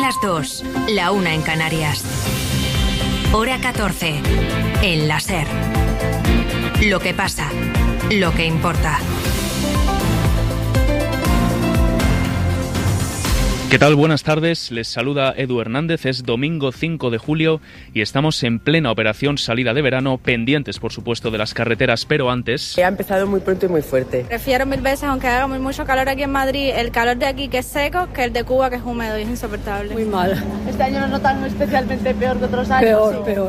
las 2, la 1 en Canarias. Hora 14, en la SER. Lo que pasa, lo que importa. ¿Qué tal? Buenas tardes, les saluda Edu Hernández, es domingo 5 de julio y estamos en plena operación salida de verano, pendientes por supuesto de las carreteras, pero antes... Ha empezado muy pronto y muy fuerte. Prefiero mil veces, aunque haga mucho calor aquí en Madrid, el calor de aquí que es seco, que el de Cuba que es húmedo y es insoportable. Muy mal. Este año nos notan especialmente peor que otros años. Peor.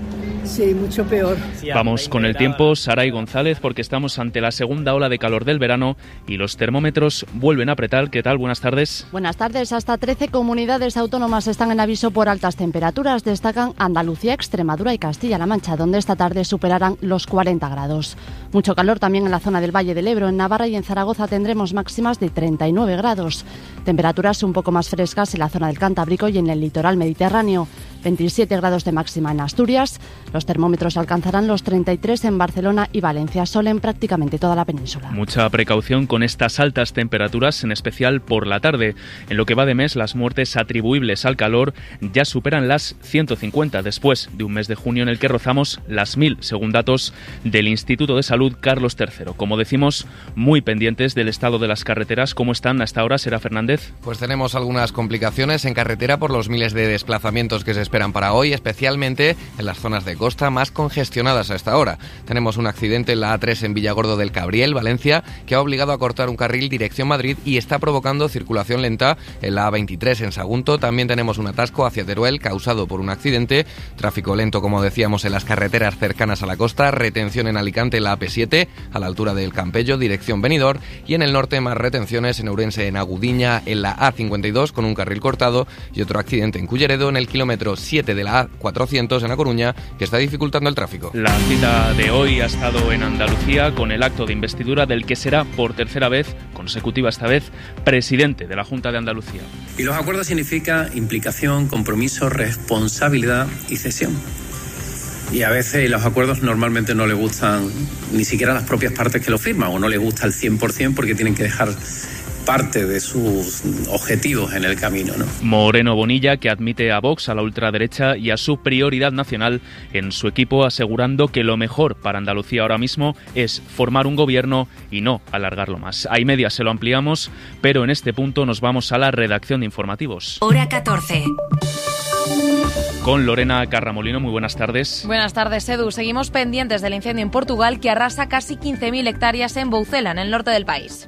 Sí, mucho peor. Vamos con el tiempo, Saray González, porque estamos ante la segunda ola de calor del verano y los termómetros vuelven a apretar. ¿Qué tal? Buenas tardes. Buenas tardes. Hasta 13 comunidades autónomas están en aviso por altas temperaturas. Destacan Andalucía, Extremadura y Castilla-La Mancha, donde esta tarde superarán los 40 grados. Mucho calor también en la zona del Valle del Ebro. En Navarra y en Zaragoza tendremos máximas de 39 grados. Temperaturas un poco más frescas en la zona del Cantábrico y en el litoral mediterráneo. 27 grados de máxima en Asturias. Los termómetros alcanzarán los 33 en Barcelona y Valencia, sol en prácticamente toda la península. Mucha precaución con estas altas temperaturas, en especial por la tarde. En lo que va de mes, las muertes atribuibles al calor ya superan las 150, después de un mes de junio en el que rozamos las 1000, según datos del Instituto de Salud Carlos III. Como decimos, muy pendientes del estado de las carreteras. ¿Cómo están hasta ahora, Sera Fernández? Pues tenemos algunas complicaciones en carretera por los miles de desplazamientos que se esperan para hoy, especialmente en las zonas de costa más congestionadas a esta hora. Tenemos un accidente en la A3 en Villargordo del Cabriel, Valencia, que ha obligado a cortar un carril dirección Madrid y está provocando circulación lenta en la A23 en Sagunto. También tenemos un atasco hacia Teruel causado por un accidente, tráfico lento, como decíamos, en las carreteras cercanas a la costa, retención en Alicante en la AP7 a la altura del Campello, dirección Benidorm, y en el norte más retenciones en Ourense, en Agudiña, en la A52 con un carril cortado, y otro accidente en Culleredo en el kilómetro 7 de la A400 en A Coruña, que está dificultando el tráfico. La cita de hoy ha estado en Andalucía con el acto de investidura del que será por tercera vez, consecutiva esta vez, presidente de la Junta de Andalucía. Y los acuerdos significa implicación, compromiso, responsabilidad y cesión. Y a veces los acuerdos normalmente no le gustan ni siquiera a las propias partes que lo firman, o no le gusta al 100% porque tienen que dejar parte de sus objetivos en el camino, ¿no? Moreno Bonilla, que admite a Vox, a la ultraderecha y a su prioridad nacional en su equipo, asegurando que lo mejor para Andalucía ahora mismo es formar un gobierno y no alargarlo más. A y media se lo ampliamos, pero en este punto nos vamos a la redacción de informativos. Hora 14. Con Lorena Carramolino, muy buenas tardes. Buenas tardes, Edu. Seguimos pendientes del incendio en Portugal que arrasa casi 15.000 hectáreas en Boucela, en el norte del país.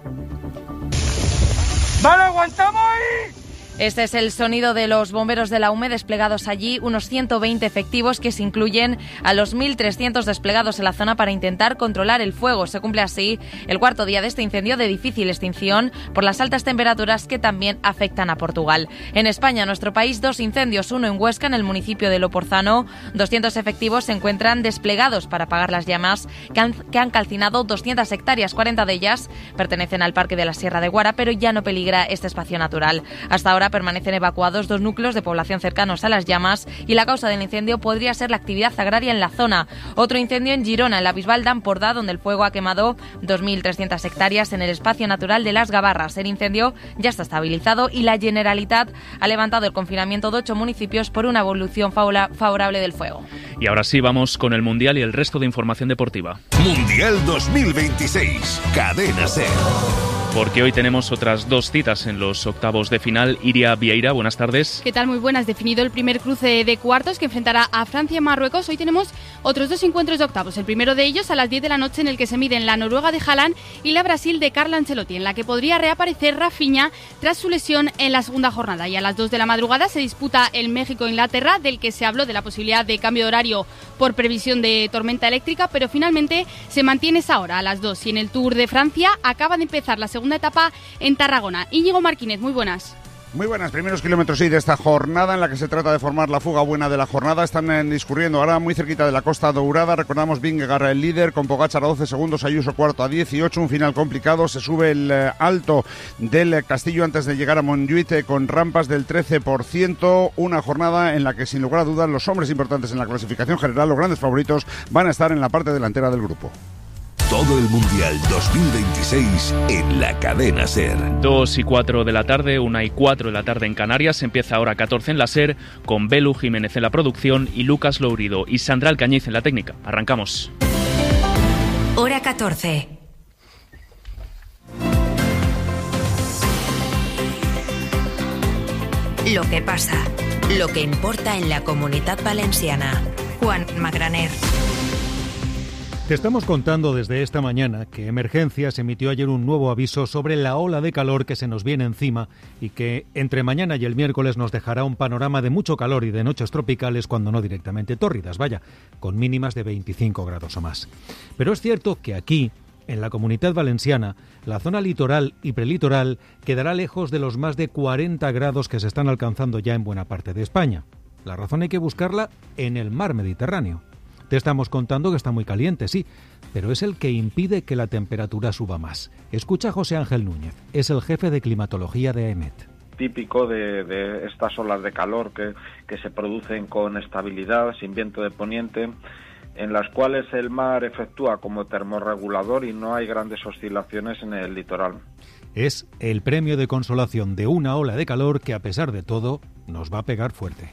¡Vale, aguantamos ahí! Este es el sonido de los bomberos de la UME desplegados allí, unos 120 efectivos que se incluyen a los 1.300 desplegados en la zona para intentar controlar el fuego. Se cumple así el cuarto día de este incendio de difícil extinción por las altas temperaturas que también afectan a Portugal. En España, nuestro país, 2 incendios, uno en Huesca, en el municipio de Loporzano. 200 efectivos se encuentran desplegados para apagar las llamas que han calcinado 200 hectáreas. 40 de ellas pertenecen al Parque de la Sierra de Guara, pero ya no peligra este espacio natural. Hasta ahora permanecen evacuados 2 núcleos de población cercanos a las llamas y la causa del incendio podría ser la actividad agraria en la zona. Otro incendio en Girona, en la Bisbal d'Empordà, donde el fuego ha quemado 2.300 hectáreas en el espacio natural de Las Gavarras. El incendio ya está estabilizado y la Generalitat ha levantado el confinamiento de 8 municipios por una evolución favorable del fuego. Y ahora sí, vamos con el Mundial y el resto de información deportiva. Mundial 2026, Cadena SER. Porque hoy tenemos otras 2 citas en los octavos de final. Iria Vieira, buenas tardes. ¿Qué tal? Muy buenas. Definido el primer cruce de cuartos que enfrentará a Francia y Marruecos. Hoy tenemos otros 2 encuentros de octavos. El primero de ellos a las 10 de la noche, en el que se miden la Noruega de Haaland y la Brasil de Carlo Ancelotti, en la que podría reaparecer Rafinha tras su lesión en la segunda jornada. Y a las 2 de la madrugada se disputa el México-Inglaterra, del que se habló de la posibilidad de cambio de horario por previsión de tormenta eléctrica, pero finalmente se mantiene esa hora a las 2. Y en el Tour de Francia acaba de empezar la segunda etapa en Tarragona. Íñigo Martínez, muy buenas. Muy buenas, primeros kilómetros de esta jornada en la que se trata de formar la fuga buena de la jornada. Están discurriendo ahora muy cerquita de la Costa Dourada. Recordamos Vingegaard el líder con Pogačar a 12 segundos, Ayuso cuarto a 18. Un final complicado. Se sube el alto del Castillo antes de llegar a Montjuïc con rampas del 13%. Una jornada en la que sin lugar a dudas los hombres importantes en la clasificación general, los grandes favoritos, van a estar en la parte delantera del grupo. Todo el Mundial 2026 en la cadena SER. 2:04 de la tarde, 1:04 de la tarde en Canarias. Empieza ahora 14 en la SER con Belu Jiménez en la producción y Lucas Lourido y Sandra Alcañiz en la técnica. Arrancamos. Hora 14. Lo que pasa, lo que importa en la Comunitat Valenciana. Juan Magraner. Te estamos contando desde esta mañana que Emergencias emitió ayer un nuevo aviso sobre la ola de calor que se nos viene encima y que entre mañana y el miércoles nos dejará un panorama de mucho calor y de noches tropicales, cuando no directamente tórridas, con mínimas de 25 grados o más. Pero es cierto que aquí, en la Comunitat Valenciana, la zona litoral y prelitoral quedará lejos de los más de 40 grados que se están alcanzando ya en buena parte de España. La razón hay que buscarla en el mar Mediterráneo. Te estamos contando que está muy caliente, sí, pero es el que impide que la temperatura suba más. Escucha a José Ángel Núñez, es el jefe de climatología de AEMET. Típico de estas olas de calor que se producen con estabilidad, sin viento de poniente, en las cuales el mar efectúa como termorregulador y no hay grandes oscilaciones en el litoral. Es el premio de consolación de una ola de calor que, a pesar de todo, nos va a pegar fuerte.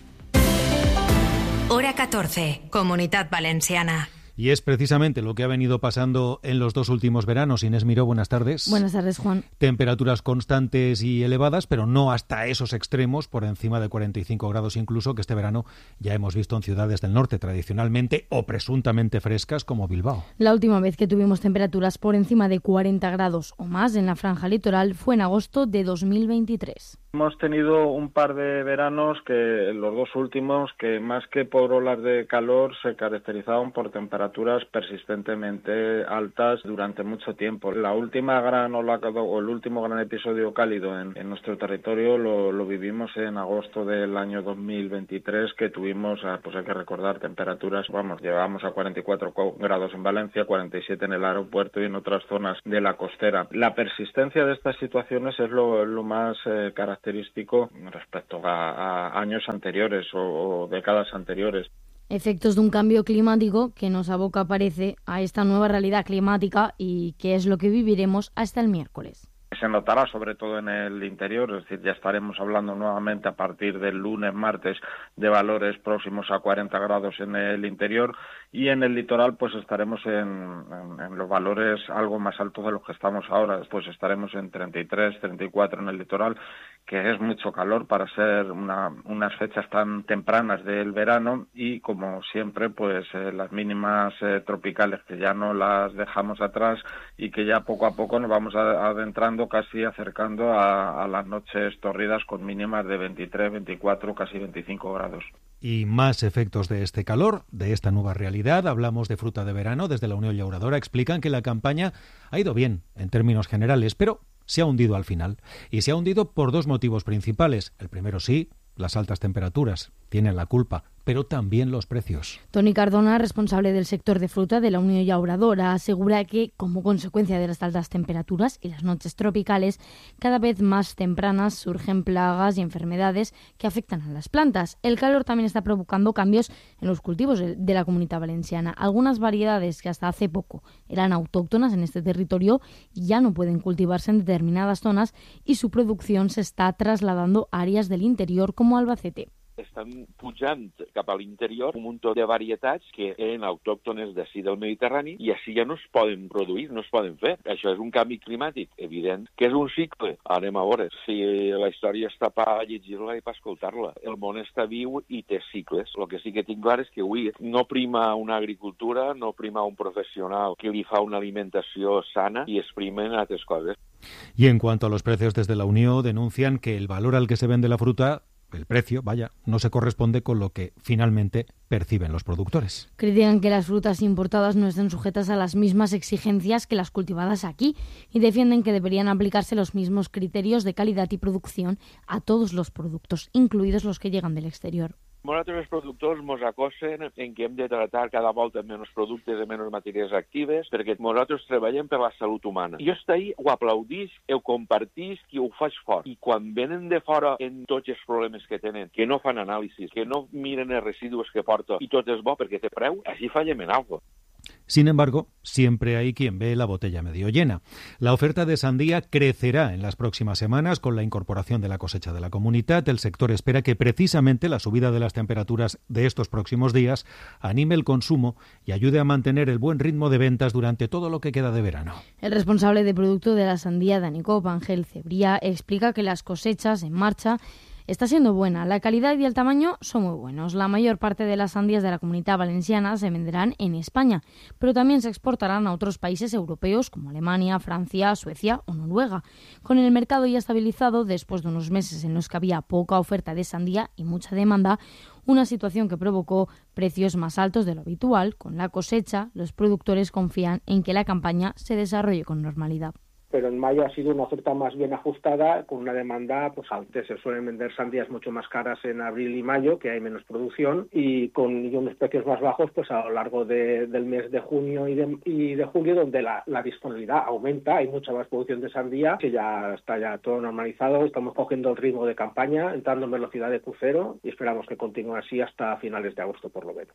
Hora 14, Comunitat Valenciana. Y es precisamente lo que ha venido pasando en los dos últimos veranos. Inés Miró, buenas tardes. Buenas tardes, Juan. Temperaturas constantes y elevadas, pero no hasta esos extremos, por encima de 45 grados incluso, que este verano ya hemos visto en ciudades del norte, tradicionalmente o presuntamente frescas, como Bilbao. La última vez que tuvimos temperaturas por encima de 40 grados o más en la franja litoral fue en agosto de 2023. Hemos tenido un par de veranos, que los dos últimos, que más que por olas de calor se caracterizaban por temperaturas persistentemente altas durante mucho tiempo. La última gran ola o el último gran episodio cálido en nuestro territorio lo vivimos en agosto del año 2023, que tuvimos, pues hay que recordar, temperaturas, llegábamos a 44 grados en Valencia, 47 en el aeropuerto y en otras zonas de la costera. La persistencia de estas situaciones es lo más característico respecto a años anteriores o décadas anteriores. Efectos de un cambio climático que nos aboca, parece, a esta nueva realidad climática y que es lo que viviremos hasta el miércoles. Se notará sobre todo en el interior, es decir, ya estaremos hablando nuevamente a partir del lunes, martes, de valores próximos a 40 grados en el interior, y en el litoral pues estaremos en los valores algo más altos de los que estamos ahora. Pues estaremos en 33, 34 en el litoral, que es mucho calor para ser unas fechas tan tempranas del verano, y como siempre pues las mínimas tropicales, que ya no las dejamos atrás y que ya poco a poco nos vamos adentrando, casi acercando a las noches tórridas con mínimas de 23, 24, casi 25 grados. Y más efectos de este calor, de esta nueva realidad. Hablamos de fruta de verano. Desde la Unión Llauradora explican que la campaña ha ido bien en términos generales, pero se ha hundido al final. Y se ha hundido por dos motivos principales. El primero, sí, las altas temperaturas tienen la culpa, pero también los precios. Toni Cardona, responsable del sector de fruta de la Unión Llauradora, asegura que, como consecuencia de las altas temperaturas y las noches tropicales, cada vez más tempranas surgen plagas y enfermedades que afectan a las plantas. El calor también está provocando cambios en los cultivos de la Comunitat Valenciana. Algunas variedades que hasta hace poco eran autóctonas en este territorio ya no pueden cultivarse en determinadas zonas y su producción se está trasladando a áreas del interior como Albacete. Estan pujant cap a l'interior un munt de varietats que eren autòctones d'ací del Mediterrani i així ja no es poden produir, no es poden fer. Això és un canvi climàtic, evident, que és un cicle. Anem a veure si la història està per llegir-la i per escoltar-la. El món està viu i té cicles. El que sí que tinc clar és que avui no prima una agricultura, no prima un professional que li fa una alimentació sana i es primen altres coses. Y en cuanto a los precios, desde la Unión denuncian que el valor al que se vende la fruta, el precio, no se corresponde con lo que finalmente perciben los productores. Critican que las frutas importadas no estén sujetas a las mismas exigencias que las cultivadas aquí y defienden que deberían aplicarse los mismos criterios de calidad y producción a todos los productos, incluidos los que llegan del exterior. Nosaltres els productors ens acosen en que hem de tratar cada volta menys productes i menys matèries actives perquè nosaltres treballem per la salut humana. Jo està ahí, ho aplaudís, ho compartís i ho faig fort. I quan venen de fora en tots els problemes que tenen, que no fan anàlisis, que no miren els residus que porta i tot és bo perquè té preu, així fallem en algo. Sin embargo, siempre hay quien ve la botella medio llena. La oferta de sandía crecerá en las próximas semanas con la incorporación de la cosecha de la Comunitat. El sector espera que precisamente la subida de las temperaturas de estos próximos días anime el consumo y ayude a mantener el buen ritmo de ventas durante todo lo que queda de verano. El responsable de producto de la sandía de Anicop, Ángel Cebría, explica que las cosechas en marcha está siendo buena. La calidad y el tamaño son muy buenos. La mayor parte de las sandías de la Comunidad Valenciana se venderán en España, pero también se exportarán a otros países europeos como Alemania, Francia, Suecia o Noruega. Con el mercado ya estabilizado, después de unos meses en los que había poca oferta de sandía y mucha demanda, una situación que provocó precios más altos de lo habitual. Con la cosecha, los productores confían en que la campaña se desarrolle con normalidad. Pero en mayo ha sido una oferta más bien ajustada, con una demanda pues alta. Se suelen vender sandías mucho más caras en abril y mayo, que hay menos producción, y con unos precios más bajos pues a lo largo del mes de junio y de julio, donde la disponibilidad aumenta, hay mucha más producción de sandía, que ya está todo normalizado. Estamos cogiendo el ritmo de campaña, entrando en velocidad de crucero, y esperamos que continúe así hasta finales de agosto por lo menos.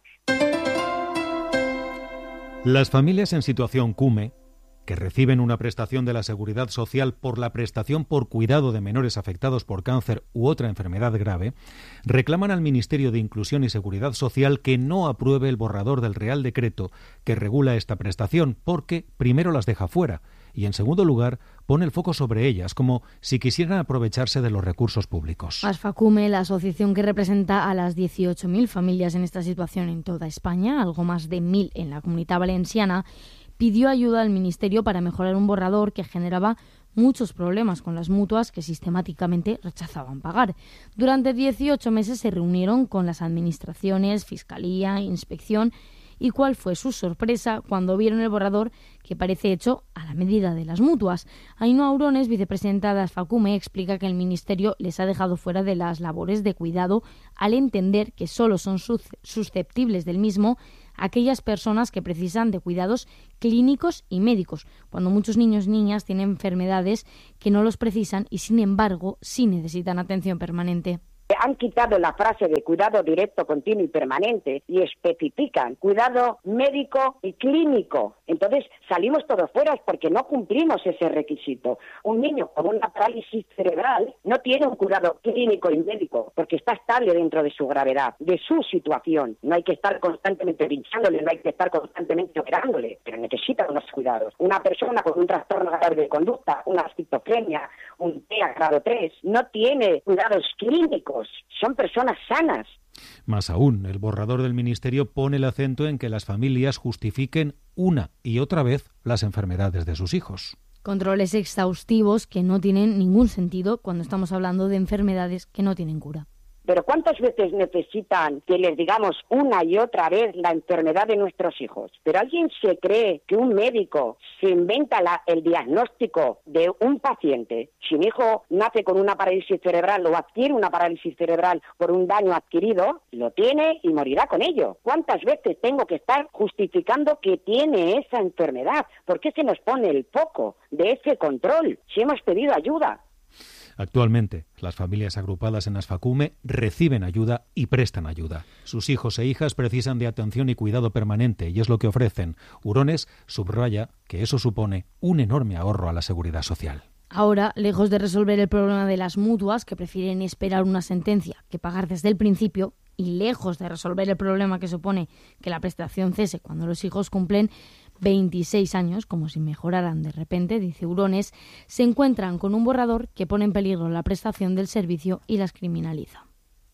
Las familias en situación CUME, que reciben una prestación de la Seguridad Social por la prestación por cuidado de menores afectados por cáncer u otra enfermedad grave, reclaman al Ministerio de Inclusión y Seguridad Social que no apruebe el borrador del Real Decreto que regula esta prestación, porque primero las deja fuera y, en segundo lugar, pone el foco sobre ellas, como si quisieran aprovecharse de los recursos públicos. Asfacume, la asociación que representa a las 18.000 familias en esta situación en toda España, algo más de 1.000 en la Comunidad Valenciana, pidió ayuda al Ministerio para mejorar un borrador que generaba muchos problemas con las mutuas que sistemáticamente rechazaban pagar. Durante 18 meses se reunieron con las administraciones, Fiscalía, Inspección, y cuál fue su sorpresa cuando vieron el borrador, que parece hecho a la medida de las mutuas. Ainhoa Aurones, vicepresidenta de Asfacume, explica que el Ministerio les ha dejado fuera de las labores de cuidado al entender que solo son susceptibles del mismo aquellas personas que precisan de cuidados clínicos y médicos, cuando muchos niños y niñas tienen enfermedades que no los precisan y, sin embargo, sí necesitan atención permanente. Han quitado la frase de cuidado directo, continuo y permanente y especifican cuidado médico y clínico. Entonces salimos todos fuera porque no cumplimos ese requisito. Un niño con una parálisis cerebral no tiene un cuidado clínico y médico porque está estable dentro de su gravedad, de su situación. No hay que estar constantemente pinchándole, no hay que estar constantemente operándole, pero necesita unos cuidados. Una persona con un trastorno grave de conducta, una esquizofrenia, un TEA grado 3, no tiene cuidados clínicos. Son personas sanas. Más aún, el borrador del Ministerio pone el acento en que las familias justifiquen una y otra vez las enfermedades de sus hijos. Controles exhaustivos que no tienen ningún sentido cuando estamos hablando de enfermedades que no tienen cura. Pero ¿cuántas veces necesitan que les digamos una y otra vez la enfermedad de nuestros hijos? ¿Pero alguien se cree que un médico se inventa el diagnóstico de un paciente? Si mi hijo nace con una parálisis cerebral o adquiere una parálisis cerebral por un daño adquirido, lo tiene y morirá con ello. ¿Cuántas veces tengo que estar justificando que tiene esa enfermedad? ¿Por qué se nos pone el foco de ese control si hemos pedido ayuda? Actualmente, las familias agrupadas en Asfacume reciben ayuda y prestan ayuda. Sus hijos e hijas precisan de atención y cuidado permanente y es lo que ofrecen. Urones subraya que eso supone un enorme ahorro a la seguridad social. Ahora, lejos de resolver el problema de las mutuas, que prefieren esperar una sentencia que pagar desde el principio, y lejos de resolver el problema que supone que la prestación cese cuando los hijos cumplen 26 años, como si mejoraran de repente, dice Urones, se encuentran con un borrador que pone en peligro la prestación del servicio y las criminaliza.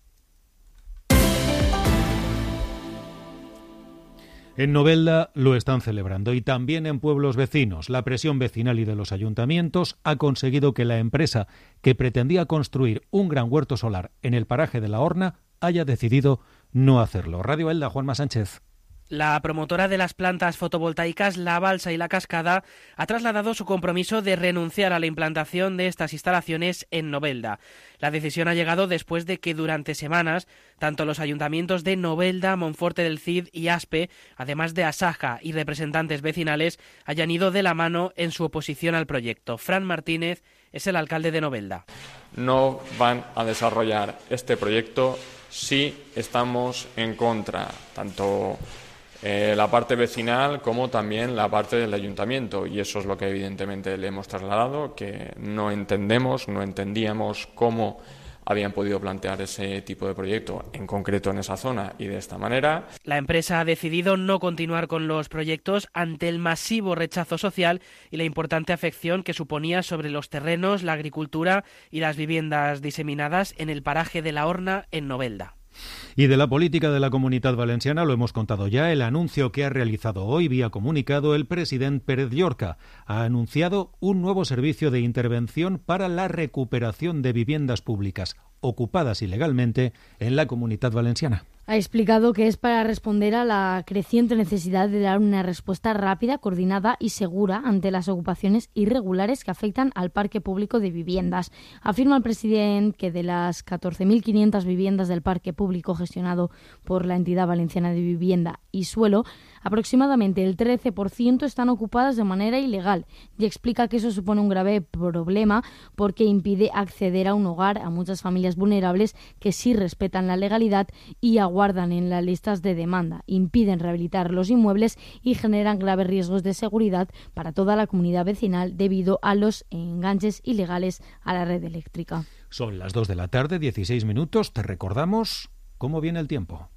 En Novelda lo están celebrando y también en pueblos vecinos. La presión vecinal y de los ayuntamientos ha conseguido que la empresa que pretendía construir un gran huerto solar en el paraje de la Horna haya decidido no hacerlo. Radio Elda, Juanma Sánchez. La promotora de las plantas fotovoltaicas La Balsa y La Cascada ha trasladado su compromiso de renunciar a la implantación de estas instalaciones en Novelda. La decisión ha llegado después de que durante semanas tanto los ayuntamientos de Novelda, Monforte del Cid y Aspe, además de Asaja y representantes vecinales, hayan ido de la mano en su oposición al proyecto. Fran Martínez es el alcalde de Novelda. No van a desarrollar este proyecto si estamos en contra, tanto la parte vecinal como también la parte del ayuntamiento, y eso es lo que evidentemente le hemos trasladado, que no entendíamos cómo habían podido plantear ese tipo de proyecto, en concreto en esa zona y de esta manera. La empresa ha decidido no continuar con los proyectos ante el masivo rechazo social y la importante afección que suponía sobre los terrenos, la agricultura y las viviendas diseminadas en el paraje de la Horna, en Novelda. Y de la política de la Comunitat Valenciana lo hemos contado ya, el anuncio que ha realizado hoy vía comunicado el presidente Pérez Llorca. Ha anunciado un nuevo servicio de intervención para la recuperación de viviendas públicas ocupadas ilegalmente en la Comunitat Valenciana. Ha explicado que es para responder a la creciente necesidad de dar una respuesta rápida, coordinada y segura ante las ocupaciones irregulares que afectan al parque público de viviendas. Afirma el presidente que de las 14.500 viviendas del parque público gestionado por la entidad valenciana de vivienda y suelo, aproximadamente el 13% están ocupadas de manera ilegal, y explica que eso supone un grave problema porque impide acceder a un hogar a muchas familias vulnerables que sí respetan la legalidad y aguardan en las listas de demanda, impiden rehabilitar los inmuebles y generan graves riesgos de seguridad para toda la comunidad vecinal debido a los enganches ilegales a la red eléctrica. Son las 2 de la tarde, 16 minutos. Te recordamos cómo viene el tiempo.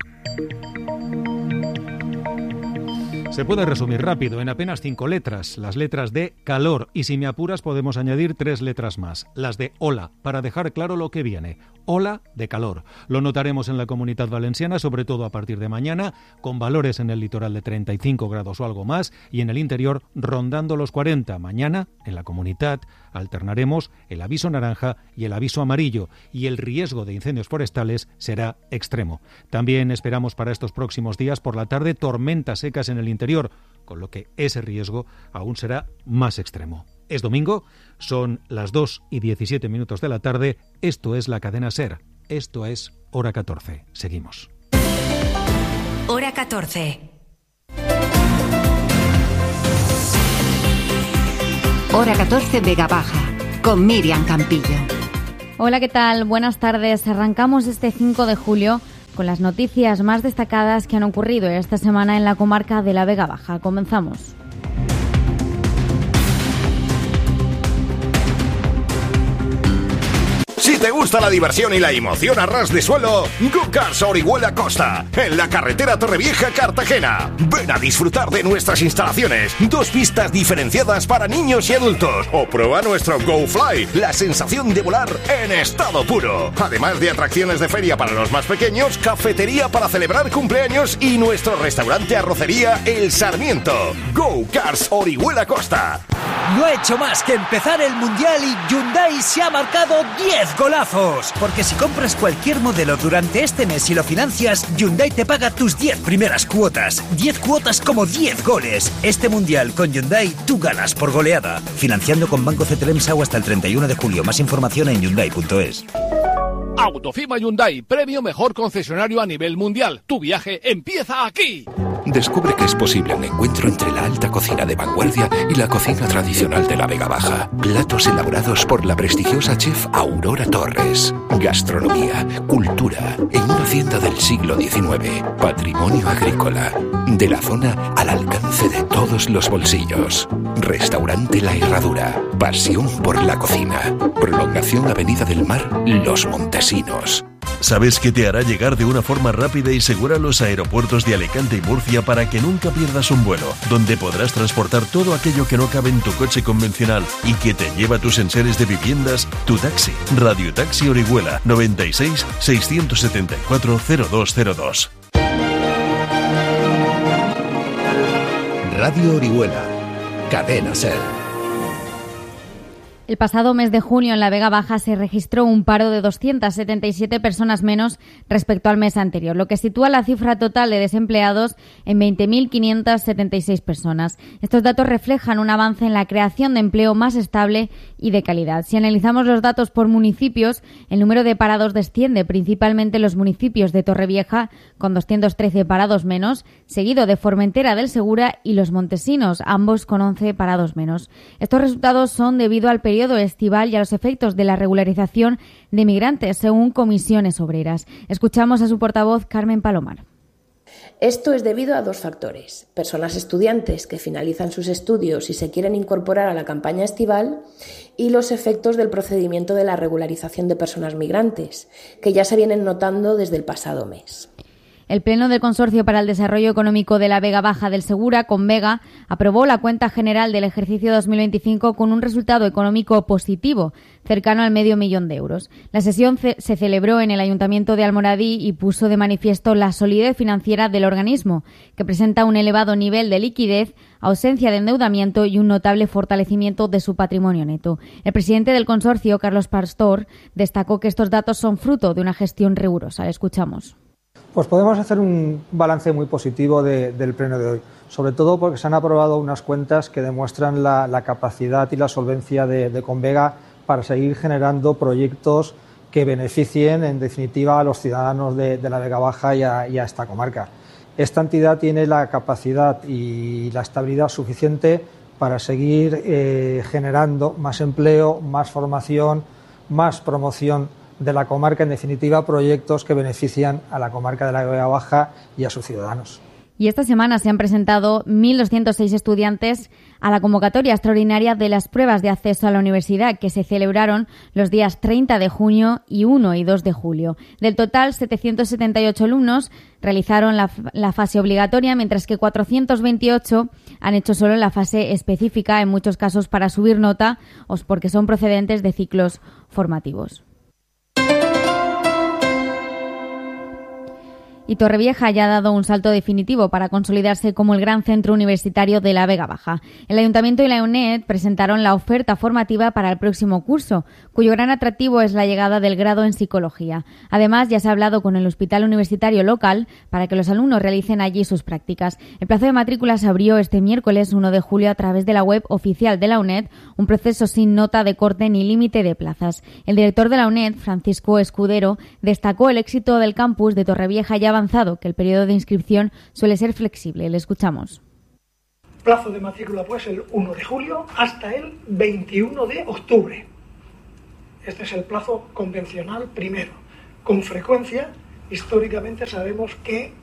Se puede resumir rápido en apenas 5 letras, las letras de calor, y si me apuras podemos añadir 3 letras más, las de ola, para dejar claro lo que viene. Ola de calor. Lo notaremos en la Comunitat Valenciana, sobre todo a partir de mañana, con valores en el litoral de 35 grados o algo más, y en el interior rondando los 40. Mañana, en la Comunitat, alternaremos el aviso naranja y el aviso amarillo, y el riesgo de incendios forestales será extremo. También esperamos para estos próximos días por la tarde tormentas secas en el interior, con lo que ese riesgo aún será más extremo. Es domingo, son las 2:17 de la tarde, esto es la cadena SER, esto es Hora 14. Seguimos. Hora 14. Hora 14 Vega Baja, con Miriam Campillo. Hola, ¿qué tal? Buenas tardes. Arrancamos este 5 de julio con las noticias más destacadas que han ocurrido esta semana en la comarca de la Vega Baja. Comenzamos. Si te gusta la diversión y la emoción a ras de suelo, Go Cars Orihuela Costa, en la carretera Torrevieja-Cartagena. Ven a disfrutar de nuestras instalaciones, 2 pistas diferenciadas para niños y adultos. O prueba nuestro Go Fly, la sensación de volar en estado puro. Además de atracciones de feria para los más pequeños, cafetería para celebrar cumpleaños y nuestro restaurante arrocería El Sarmiento. Go Cars Orihuela Costa. No ha hecho más que empezar el Mundial y Hyundai se ha marcado 10 golazos. Porque si compras cualquier modelo durante este mes y lo financias, Hyundai te paga tus 10 primeras cuotas. 10 cuotas como 10 goles. Este Mundial con Hyundai tú ganas por goleada. Financiando con Banco CTLM-SAU hasta el 31 de julio. Más información en Hyundai.es. Autofima Hyundai, premio mejor concesionario a nivel mundial. Tu viaje empieza aquí. Descubre que es posible un encuentro entre la alta cocina de vanguardia y la cocina tradicional de la Vega Baja. Platos elaborados por la prestigiosa chef Aurora Torres. Gastronomía, cultura, en una hacienda del siglo XIX. Patrimonio agrícola. De la zona al alcance de todos los bolsillos. Restaurante La Herradura. Pasión por la cocina. Prolongación Avenida del Mar, Los Montesinos. ¿Sabes qué te hará llegar de una forma rápida y segura a los aeropuertos de Alicante y Murcia para que nunca pierdas un vuelo? Donde podrás transportar todo aquello que no cabe en tu coche convencional y que te lleva a tus enseres de viviendas, tu taxi. Radio Taxi Orihuela, 96 674 0202. Radio Orihuela, Cadena SER. El pasado mes de junio en la Vega Baja se registró un paro de 277 personas menos respecto al mes anterior, lo que sitúa la cifra total de desempleados en 20.576 personas. Estos datos reflejan un avance en la creación de empleo más estable y de calidad. Si analizamos los datos por municipios, el número de parados desciende, principalmente en los municipios de Torrevieja, con 213 parados menos, seguido de Formentera del Segura y Los Montesinos, ambos con 11 parados menos. Estos resultados son debido al periodo estival y a los efectos de la regularización de migrantes, según comisiones obreras. Escuchamos a su portavoz, Carmen Palomar. Esto es debido a dos factores: personas estudiantes que finalizan sus estudios y se quieren incorporar a la campaña estival, y los efectos del procedimiento de la regularización de personas migrantes, que ya se vienen notando desde el pasado mes. El Pleno del Consorcio para el Desarrollo Económico de la Vega Baja del Segura, Convega, aprobó la cuenta general del ejercicio 2025 con un resultado económico positivo, cercano al $500.000 de euros. La sesión se celebró en el Ayuntamiento de Almoradí y puso de manifiesto la solidez financiera del organismo, que presenta un elevado nivel de liquidez, ausencia de endeudamiento y un notable fortalecimiento de su patrimonio neto. El presidente del consorcio, Carlos Pastor, destacó que estos datos son fruto de una gestión rigurosa. Le escuchamos. Pues podemos hacer un balance muy positivo del pleno de hoy, sobre todo porque se han aprobado unas cuentas que demuestran la capacidad y la solvencia de Convega para seguir generando proyectos que beneficien, en definitiva, a los ciudadanos de la Vega Baja y a esta comarca. Esta entidad tiene la capacidad y la estabilidad suficiente para seguir generando más empleo, más formación, más promoción de la comarca, en definitiva, proyectos que benefician a la comarca de la Vega Baja y a sus ciudadanos. Y esta semana se han presentado 1.206 estudiantes a la convocatoria extraordinaria de las pruebas de acceso a la universidad, que se celebraron los días 30 de junio y 1 y 2 de julio. Del total, 778 alumnos realizaron la fase obligatoria, mientras que 428 han hecho solo la fase específica, en muchos casos para subir nota o porque son procedentes de ciclos formativos. Y Torrevieja ya ha dado un salto definitivo para consolidarse como el gran centro universitario de la Vega Baja. El Ayuntamiento y la UNED presentaron la oferta formativa para el próximo curso, cuyo gran atractivo es la llegada del grado en Psicología. Además, ya se ha hablado con el Hospital Universitario local para que los alumnos realicen allí sus prácticas. El plazo de matrícula se abrió este miércoles 1 de julio a través de la web oficial de la UNED, un proceso sin nota de corte ni límite de plazas. El director de la UNED, Francisco Escudero, destacó el éxito del campus de Torrevieja ya avanzado, que el periodo de inscripción suele ser flexible. Le escuchamos. Plazo de matrícula pues el 1 de julio hasta el 21 de octubre. Este es el plazo convencional primero. Con frecuencia, históricamente sabemos que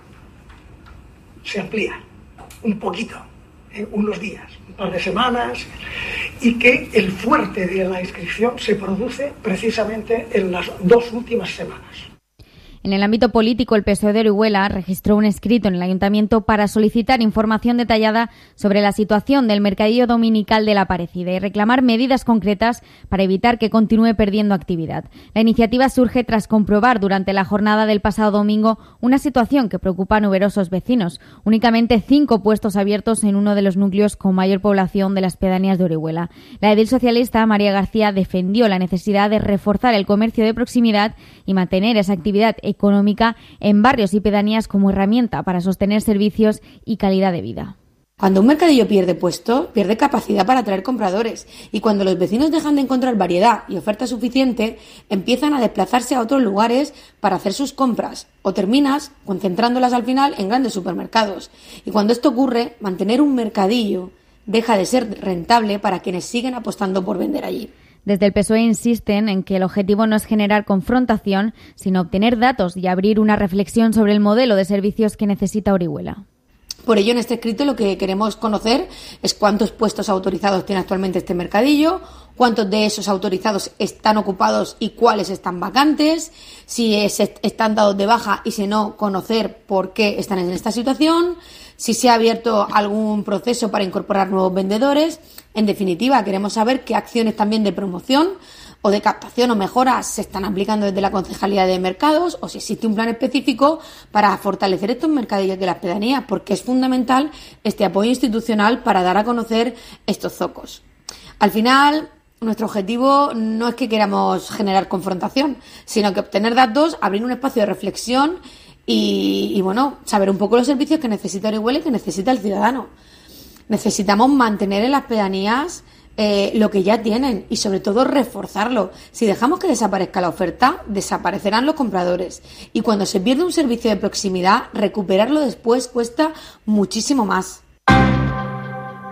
se amplía un poquito, en unos días, un par de semanas, y que el fuerte de la inscripción se produce precisamente en las 2 últimas semanas. En el ámbito político, el PSOE de Orihuela registró un escrito en el Ayuntamiento para solicitar información detallada sobre la situación del mercadillo dominical de la Aparecida y reclamar medidas concretas para evitar que continúe perdiendo actividad. La iniciativa surge tras comprobar durante la jornada del pasado domingo una situación que preocupa a numerosos vecinos. Únicamente 5 puestos abiertos en uno de los núcleos con mayor población de las pedanías de Orihuela. La edil socialista María García defendió la necesidad de reforzar el comercio de proximidad y mantener esa actividad económica en barrios y pedanías como herramienta para sostener servicios y calidad de vida. Cuando un mercadillo pierde puesto, pierde capacidad para atraer compradores, y cuando los vecinos dejan de encontrar variedad y oferta suficiente, empiezan a desplazarse a otros lugares para hacer sus compras, o terminas concentrándolas al final en grandes supermercados. Y cuando esto ocurre, mantener un mercadillo deja de ser rentable para quienes siguen apostando por vender allí. Desde el PSOE insisten en que el objetivo no es generar confrontación, sino obtener datos y abrir una reflexión sobre el modelo de servicios que necesita Orihuela. Por ello, en este escrito lo que queremos conocer es cuántos puestos autorizados tiene actualmente este mercadillo, cuántos de esos autorizados están ocupados y cuáles están vacantes, si están dados de baja y si no, conocer por qué están en esta situación, si se ha abierto algún proceso para incorporar nuevos vendedores. En definitiva, queremos saber qué acciones también de promoción o de captación o mejoras se están aplicando desde la Concejalía de Mercados, o si existe un plan específico para fortalecer estos mercadillos de las pedanías, porque es fundamental este apoyo institucional para dar a conocer estos zocos. Al final, nuestro objetivo no es que queramos generar confrontación, sino que obtener datos, abrir un espacio de reflexión y saber un poco los servicios que necesita Orihuela y que necesita el ciudadano. Necesitamos mantener en las pedanías lo que ya tienen y sobre todo reforzarlo. Si dejamos que desaparezca la oferta, desaparecerán los compradores, y cuando se pierde un servicio de proximidad, recuperarlo después cuesta muchísimo más.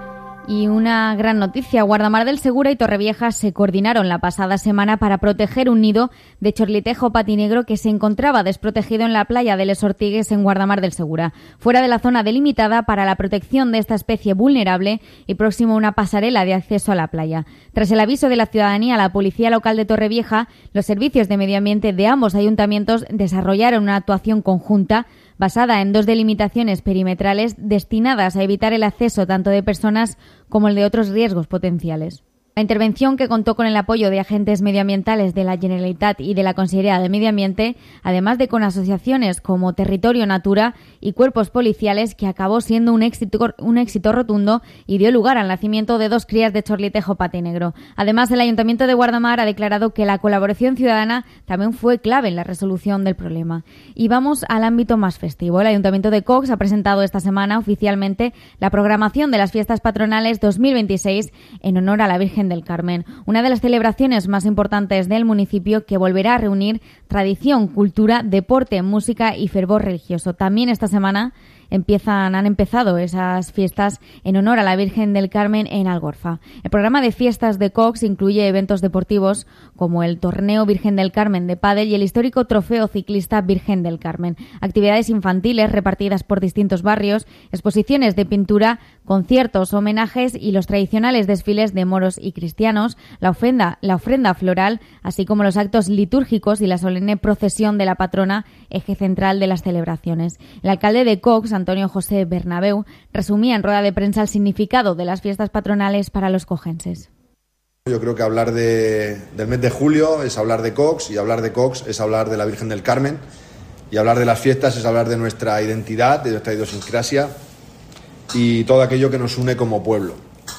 Y una gran noticia, Guardamar del Segura y Torrevieja se coordinaron la pasada semana para proteger un nido de chorlitejo patinegro que se encontraba desprotegido en la playa de Les Ortigues en Guardamar del Segura, fuera de la zona delimitada para la protección de esta especie vulnerable y próximo a una pasarela de acceso a la playa. Tras el aviso de la ciudadanía a la Policía Local de Torrevieja, los servicios de medio ambiente de ambos ayuntamientos desarrollaron una actuación conjunta basada en 2 delimitaciones perimetrales destinadas a evitar el acceso tanto de personas como el de otros riesgos potenciales. La intervención, que contó con el apoyo de agentes medioambientales de la Generalitat y de la Consellería de Medio Ambiente, además de con asociaciones como Territorio Natura y cuerpos policiales, que acabó siendo un éxito rotundo y dio lugar al nacimiento de 2 crías de chorlitejo patinegro. Además, el Ayuntamiento de Guardamar ha declarado que la colaboración ciudadana también fue clave en la resolución del problema. Y vamos al ámbito más festivo. El Ayuntamiento de Cox ha presentado esta semana oficialmente la programación de las fiestas patronales 2026 en honor a la Virgen del Carmen, una de las celebraciones más importantes del municipio, que volverá a reunir tradición, cultura, deporte, música y fervor religioso. También esta semana han empezado esas fiestas en honor a la Virgen del Carmen en Algorfa. El programa de fiestas de Cox incluye eventos deportivos como el Torneo Virgen del Carmen de pádel y el histórico Trofeo Ciclista Virgen del Carmen, actividades infantiles repartidas por distintos barrios, exposiciones de pintura, conciertos, homenajes y los tradicionales desfiles de moros y cristianos, la ofrenda floral, así como los actos litúrgicos y la solemne procesión de la patrona, eje central de las celebraciones. El alcalde de Cox, Antonio José Bernabeu, resumía en rueda de prensa el significado de las fiestas patronales para los cogenses. Yo creo que hablar del mes de julio es hablar de Cox, y hablar de Cox es hablar de la Virgen del Carmen, y hablar de las fiestas es hablar de nuestra identidad, de nuestra idiosincrasia y todo aquello que nos une como pueblo.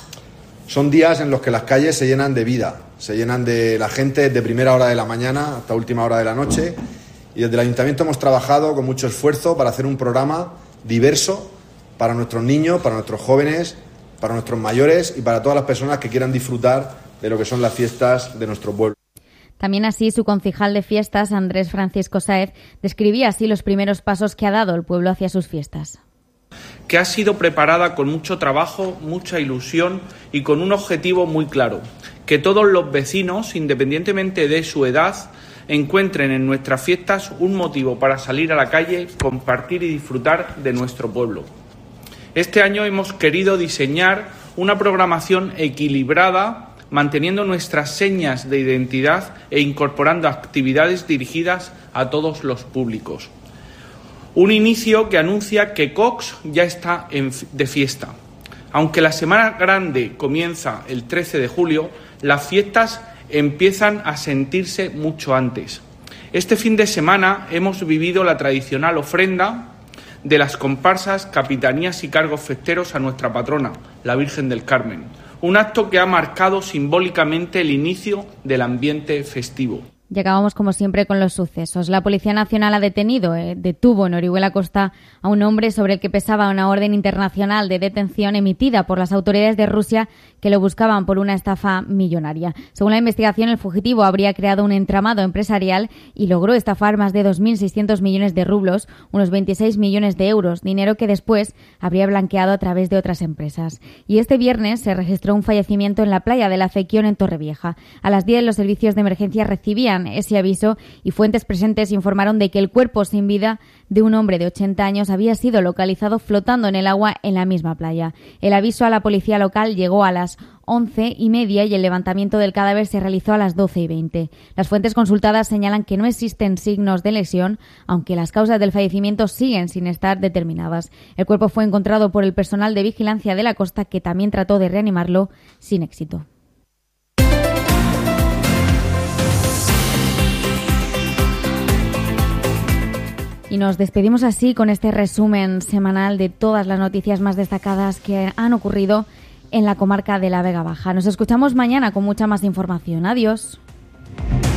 Son días en los que las calles se llenan de vida, se llenan de la gente de primera hora de la mañana hasta última hora de la noche, y desde el Ayuntamiento hemos trabajado con mucho esfuerzo para hacer un programa diverso para nuestros niños, para nuestros jóvenes, para nuestros mayores y para todas las personas que quieran disfrutar de lo que son las fiestas de nuestro pueblo. También así, su concejal de fiestas, Andrés Francisco Sáez, describía así los primeros pasos que ha dado el pueblo hacia sus fiestas. Que ha sido preparada con mucho trabajo, mucha ilusión y con un objetivo muy claro: que todos los vecinos, independientemente de su edad, encuentren en nuestras fiestas un motivo para salir a la calle, compartir y disfrutar de nuestro pueblo. Este año hemos querido diseñar una programación equilibrada, manteniendo nuestras señas de identidad e incorporando actividades dirigidas a todos los públicos. Un inicio que anuncia que Cox ya está de fiesta. Aunque la Semana Grande comienza el 13 de julio, las fiestas empiezan a sentirse mucho antes. Este fin de semana hemos vivido la tradicional ofrenda de las comparsas, capitanías y cargos festeros a nuestra patrona, la Virgen del Carmen. Un acto que ha marcado simbólicamente el inicio del ambiente festivo. Y acabamos, como siempre, con los sucesos. La Policía Nacional detuvo en Orihuela Costa a un hombre sobre el que pesaba una orden internacional de detención emitida por las autoridades de Rusia, que lo buscaban por una estafa millonaria. Según la investigación, el fugitivo habría creado un entramado empresarial y logró estafar más de 2.600 millones de rublos, unos 26 millones de euros, dinero que después habría blanqueado a través de otras empresas. Y este viernes se registró un fallecimiento en la playa de la Cequión, en Torrevieja. A las 10 los servicios de emergencia recibían ese aviso y fuentes presentes informaron de que el cuerpo sin vida de un hombre de 80 años había sido localizado flotando en el agua en la misma playa. El aviso a la policía local llegó a las 11:30 y el levantamiento del cadáver se realizó a las 12:20. Las fuentes consultadas señalan que no existen signos de lesión, aunque las causas del fallecimiento siguen sin estar determinadas. El cuerpo fue encontrado por el personal de vigilancia de la costa, que también trató de reanimarlo sin éxito. Y nos despedimos así con este resumen semanal de todas las noticias más destacadas que han ocurrido en la comarca de la Vega Baja. Nos escuchamos mañana con mucha más información. Adiós.